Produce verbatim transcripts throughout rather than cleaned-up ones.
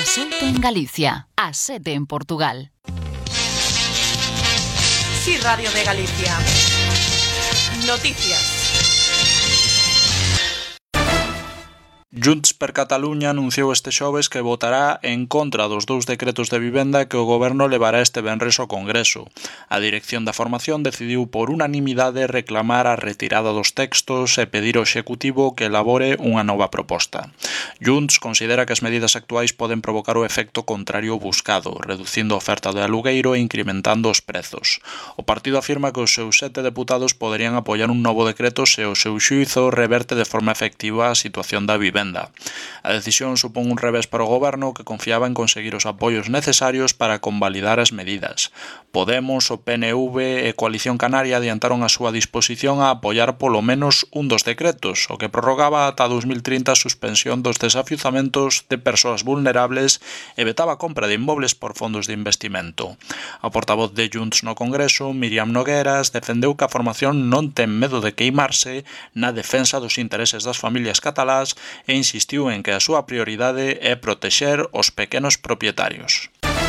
As oito en Galicia, as sete en Portugal. Sí, Radio de Galicia. Noticias. Junts per Catalunya anunciou este xoves que votará en contra dos dous decretos de vivenda que o Goberno levará este venres ao Congreso. A dirección da formación decidiu por unanimidade reclamar a retirada dos textos e pedir ao Executivo que elabore unha nova proposta. Junts considera que as medidas actuais poden provocar o efecto contrario buscado, reducindo a oferta de alugueiro e incrementando os prezos. O partido afirma que os seus sete deputados poderían apoiar un novo decreto se o seu xuízo reverte de forma efectiva a situación da vivenda. A decisión supón un revés para o Goberno que confiaba en conseguir os apoios necesarios para convalidar as medidas. Podemos, o P N V e Coalición Canaria adiantaron a súa disposición a apoiar polo menos un dos decretos, o que prorrogaba ata dos mil trinta a suspensión dos desafiuzamentos de persoas vulnerables e vetaba a compra de inmobles por fondos de investimento. A portavoz de Junts no Congreso, Míriam Nogueras, defendeu que a formación non ten medo de queimarse na defensa dos intereses das familias catalás e insistiu en que a súa prioridade é protexer os pequenos propietarios.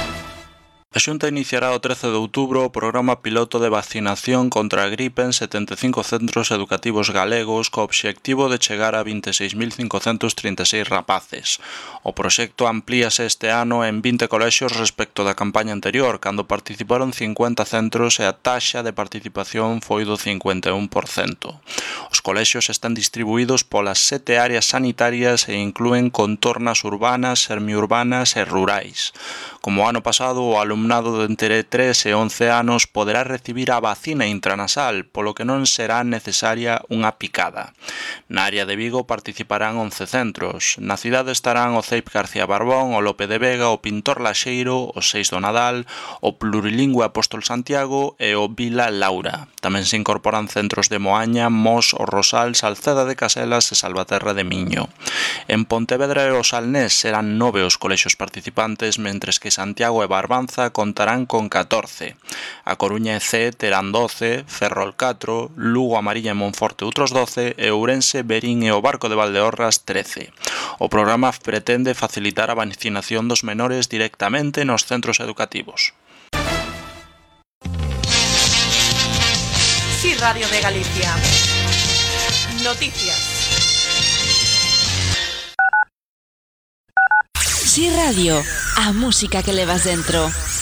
A Xunta iniciará o trece de outubro o programa piloto de vacinación contra a gripe en setenta e cinco centros educativos galegos co obxectivo de chegar a vinte e seis mil cincocentos trinta e seis rapaces. O proxecto amplíase este ano en vinte colexios respecto da campaña anterior, cando participaron cincuenta centros e a taxa de participación foi do cincuenta e un por cento. Os colexios están distribuídos polas sete áreas sanitarias e inclúen contornas urbanas, semiurbanas e rurais. Como o ano pasado, o alumnado de entre tres e once anos poderá recibir a vacina intranasal, polo que non será necesaria unha picada. Na área de Vigo participarán once centros. Na cidade estarán o C E I P García Barbón, o Lope de Vega, o Pintor Laxeiro, o Seis do Nadal, o Plurilingüe Apóstol Santiago e o Vila Laura. Tamén se incorporan centros de Moaña, Mos, o Rosal, Salceda de Caselas e Salvaterra de Miño. En Pontevedra e o Salnés serán nove os colexios participantes, mentres que Santiago e Barbanza contarán con catorce. A Coruña e Cee terán doce, Ferrol catro, Lugo, Amarilla e Monforte outros doce e Ourense, Verín e o Barco de Valdeorras trece. O programa pretende facilitar a vacinación dos menores directamente nos centros educativos. Sí, Radio de Galicia. Noticias. Sí Radio, a música que levas dentro.